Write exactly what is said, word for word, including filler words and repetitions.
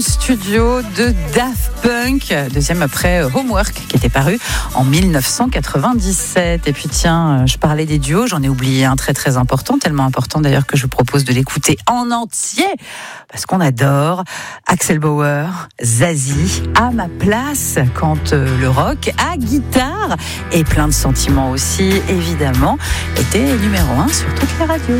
Studio de Daft Punk, deuxième après Homework qui était paru en dix-neuf cent quatre-vingt-dix-sept. Et puis tiens, je parlais des duos, j'en ai oublié un très très important, tellement important d'ailleurs que je vous propose de l'écouter en entier parce qu'on adore. Axel Bauer, Zazie, à ma place quand le rock à guitare et plein de sentiments aussi évidemment était numéro un sur toutes les radios.